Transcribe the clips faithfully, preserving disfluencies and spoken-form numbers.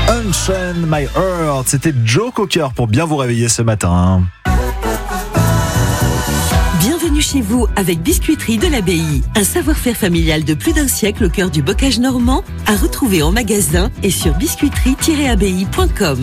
Unchain My Heart, c'était Joe Cocker pour bien vous réveiller ce matin. Bienvenue chez vous avec Biscuiterie de l'Abbaye. Un savoir-faire familial de plus d'un siècle au cœur du bocage normand, à retrouver en magasin et sur biscuiterie tiret abbaye point com.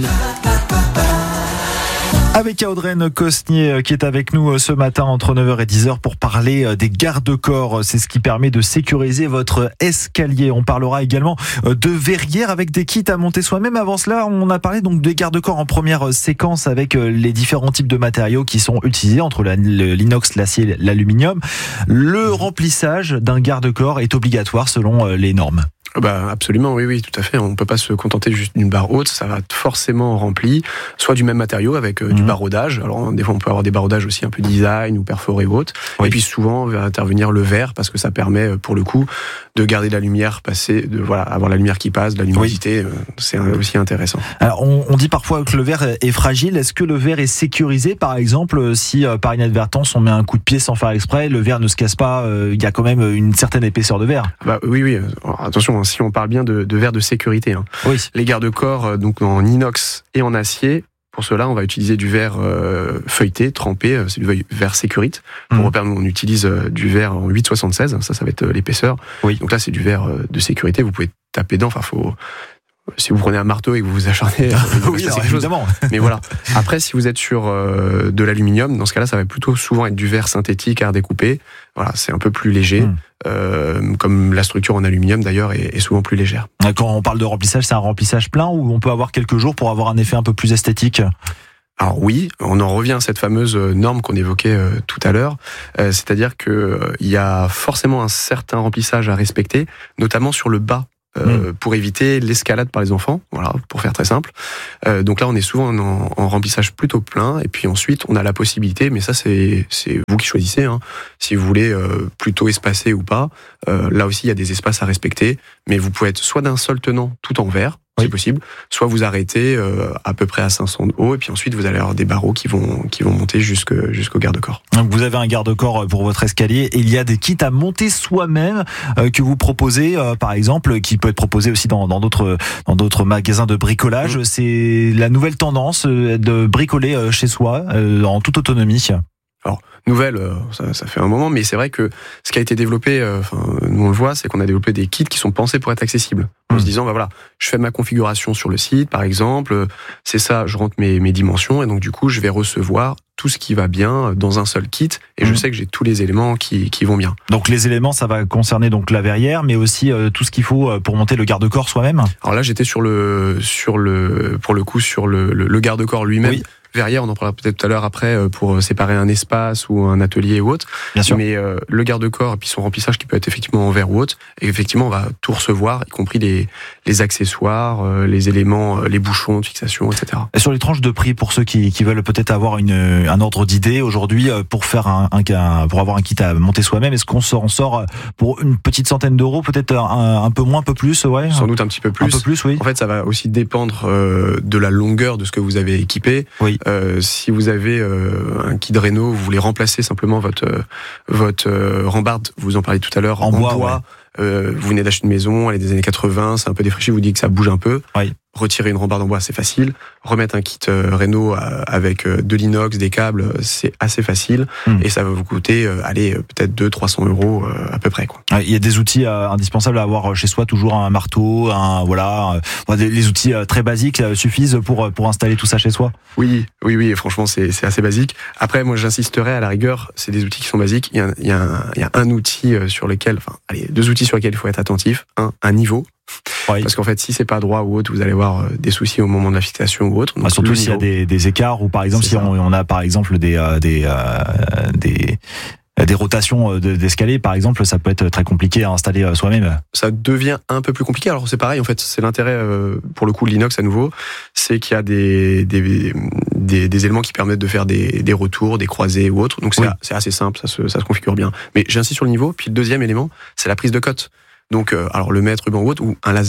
Avec Audreyne Cosnier qui est avec nous ce matin entre neuf heures et dix heures pour parler des garde-corps. C'est ce qui permet de sécuriser votre escalier. On parlera également de verrières avec des kits à monter soi-même. Avant cela, on a parlé donc des garde-corps en première séquence avec les différents types de matériaux qui sont utilisés entre l'inox, l'acier et l'aluminium. Le remplissage d'un garde-corps est obligatoire selon les normes. Bah absolument, oui, oui, tout à fait. On ne peut pas se contenter juste d'une barre haute, ça va être forcément rempli, soit du même matériau avec euh, mmh. du barodage. Alors des fois, on peut avoir des barodages aussi un peu design ou perforés ou autres. Oui. Et puis souvent, va intervenir le verre parce que ça permet, pour le coup, de garder de la lumière passer, de voilà, avoir la lumière qui passe, de la luminosité. Oui. C'est aussi intéressant. Alors, on, on dit parfois que le verre est fragile. Est-ce que le verre est sécurisé, par exemple, si euh, par inadvertance on met un coup de pied sans faire exprès, le verre ne se casse pas. Il euh, y a quand même une certaine épaisseur de verre. Bah oui, oui. Alors, attention. Si on parle bien de, de verre de sécurité. Hein. Oui. Les garde-corps donc en inox et en acier, pour cela, on va utiliser du verre euh, feuilleté, trempé, c'est du verre Sécurite. Pour mmh. repère, nous, on utilise euh, du verre en huit soixante-seize, ça, ça va être euh, l'épaisseur. Oui. Donc là, c'est du verre euh, de sécurité, vous pouvez taper dedans, enfin, faut... Si vous prenez un marteau et que vous vous acharnez, oui, alors, évidemment. Mais voilà. Après, si vous êtes sur euh, de l'aluminium, dans ce cas-là, ça va plutôt souvent être du verre synthétique à redécouper. Voilà, c'est un peu plus léger, mmh. euh, comme la structure en aluminium d'ailleurs est, est souvent plus légère. Quand on parle de remplissage, c'est un remplissage plein ou on peut avoir quelques jours pour avoir un effet un peu plus esthétique ? Alors oui, on en revient à cette fameuse norme qu'on évoquait euh, tout à l'heure, euh, c'est-à-dire que euh, il y a forcément un certain remplissage à respecter, notamment sur le bas. Euh, mmh. pour éviter l'escalade par les enfants, voilà, pour faire très simple. Euh, donc là, on est souvent en, en remplissage plutôt plein, et puis ensuite, on a la possibilité, mais ça, c'est, c'est vous qui choisissez, hein, si vous voulez euh, plutôt espacer ou pas. Euh, là aussi, il y a des espaces à respecter, mais vous pouvez être soit d'un seul tenant tout en verre, oui. c'est possible, soit vous arrêtez euh, à peu près à cinq cents de haut, et puis ensuite, vous allez avoir des barreaux qui vont qui vont monter jusque, jusqu'au garde-corps. Donc vous avez un garde-corps pour votre escalier, et il y a des kits à monter soi-même euh, que vous proposez, euh, par exemple, qui peut être proposé aussi dans, dans d'autres dans d'autres magasins de bricolage. Mmh. C'est la nouvelle tendance de bricoler chez soi euh, en toute autonomie. Alors, nouvelle, ça, ça fait un moment, mais c'est vrai que ce qui a été développé, euh, enfin, nous on le voit, c'est qu'on a développé des kits qui sont pensés pour être accessibles. En mmh. se disant, bah voilà, je fais ma configuration sur le site, par exemple, c'est ça, je rentre mes, mes dimensions, et donc du coup, je vais recevoir tout ce qui va bien dans un seul kit, et mmh. je sais que j'ai tous les éléments qui, qui vont bien. Donc les éléments, ça va concerner donc la verrière, mais aussi euh, tout ce qu'il faut pour monter le garde-corps soi-même. Alors là, j'étais sur le, sur le, pour le coup, sur le, le, le garde-corps lui-même. Oui. Verrière, on en parlera peut-être tout à l'heure après pour séparer un espace ou un atelier ou autre. Bien sûr. Mais euh, le garde-corps et puis son remplissage qui peut être effectivement en verre ou autre. Et effectivement, on va tout recevoir, y compris les, les accessoires, euh, les éléments, euh, les bouchons de fixation, et cetera. Et sur les tranches de prix, pour ceux qui, qui veulent peut-être avoir une, un ordre d'idée aujourd'hui, pour faire un, un, pour avoir un kit à monter soi-même, est-ce qu'on s'en sort pour une petite centaine d'euros, peut-être un, un peu moins, un peu plus, ouais. Sans doute un petit peu plus. Un peu plus, oui. En fait, ça va aussi dépendre euh, de la longueur de ce que vous avez équipé. Oui. Euh, si vous avez euh, un kit de réno, vous voulez remplacer simplement votre euh, votre euh, rambarde, vous en parliez tout à l'heure, en, en bois, bois. Ouais. Euh, vous venez d'acheter une maison, elle est des années quatre-vingts, c'est un peu défraîchi, vous dites que ça bouge un peu. Oui. Retirer une rambarde en bois, c'est facile. Remettre un kit euh, réno euh, avec euh, de l'inox, des câbles, c'est assez facile. Mmh. Et ça va vous coûter, euh, allez, peut-être deux cents à trois cents euros euh, à peu près, quoi. Il y a des outils euh, indispensables à avoir chez soi, toujours un marteau, un voilà, euh, les outils euh, très basiques euh, suffisent pour pour installer tout ça chez soi. Oui, oui, oui. Franchement, c'est c'est assez basique. Après, moi, j'insisterai à la rigueur, c'est des outils qui sont basiques. Il y a il y a un, il y a un outil sur lequel, enfin, allez, deux outils sur lesquels il faut être attentif. Un, un niveau. Oui. Parce qu'en fait, si c'est pas droit ou autre, vous allez avoir des soucis au moment de la fixation ou autre. Donc, ah, surtout s'il y a des, des écarts ou par exemple c'est si on, on a par exemple des euh, des euh, des des rotations d'escalier, par exemple, ça peut être très compliqué à installer soi-même. Ça devient un peu plus compliqué. Alors c'est pareil, en fait, c'est l'intérêt, pour le coup, de l'inox à nouveau, c'est qu'il y a des, des, des, des éléments qui permettent de faire des, des retours, des croisés ou autres. Donc c'est, oui. c'est assez simple, ça se, ça se configure bien. Mais j'insiste sur le niveau. Puis le deuxième élément, c'est la prise de cote. Donc, euh, alors le mètre, ruban ou autre, ou un laser.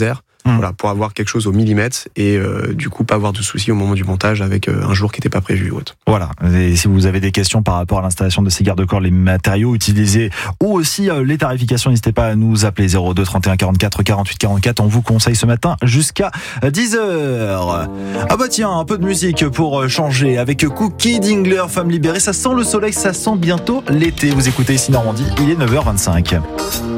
Mmh. Voilà, pour avoir quelque chose au millimètre et euh, du coup pas avoir de soucis au moment du montage avec euh, un jour qui n'était pas prévu ou autre. Voilà. Et si vous avez des questions par rapport à l'installation de ces garde-corps, les matériaux utilisés ou aussi euh, les tarifications, n'hésitez pas à nous appeler zéro deux trente et un quarante-quatre quarante-huit quarante-quatre. On vous conseille ce matin jusqu'à dix heures. Ah bah tiens, un peu de musique pour changer avec Cookie Dingler, Femme libérée. Ça sent le soleil, ça sent bientôt l'été. Vous écoutez ici Normandie, il est neuf heures vingt-cinq.